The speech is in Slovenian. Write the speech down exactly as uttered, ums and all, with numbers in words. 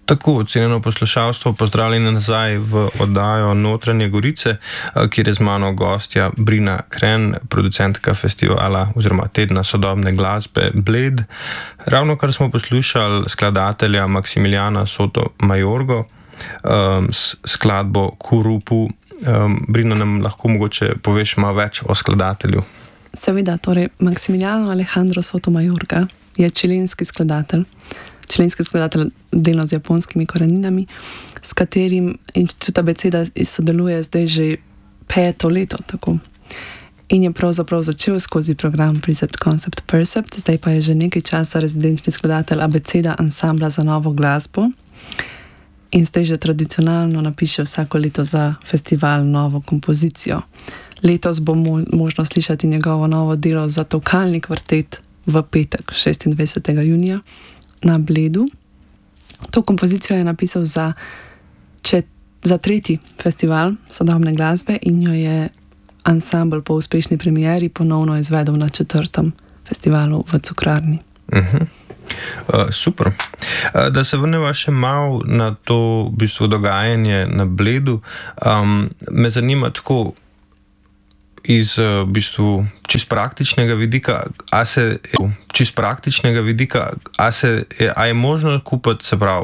Tako, cenjeno poslušalstvo, pozdravljeni nazaj v oddajo Notranje Gorice, kjer je z mano gostja Brina Kren, producentka festivala oziroma tedna sodobne glasbe Bled. Ravno kar smo poslušali skladatelja Maksimiljana Sotomayorgo um, s skladbo Kurupu. Um, Brina, nam lahko mogoče poveš malo več o skladatelju? Seveda, torej Maksimiliano Alejandro Sotomayorga je čilenski skladatelj. Čilenski skladatelj delno z japonskimi koreninami, s katerim Inštitut Abeceda sodeluje zdaj že peto leto. Tako. In je pravzaprav začel skozi program Precept Concept Percept, zdaj pa je že nekaj časa rezidenčni skladatelj Abeceda ansambla za novo glasbo in zdaj že tradicionalno napiše vsako leto za festival novo kompozicijo. Letos bo mo- možno slišati njegovo novo delo za tokalni kvartet v petek, šestindvajsetega junija, na Bledu. To kompozicijo je napisal za, če, za tretji festival sodobne glasbe in jo je ansambl po uspešni premieri ponovno izvedel na četrtem festivalu v Cukrarni. Uh-huh. Uh, super. Uh, da se vrneva še malo na to v bistvu dogajanje na Bledu. Um, me zanima tako iz v bistvu čist praktičnega vidika, a se čist praktičnega vidika, a se a je možno kupiti, se pravi,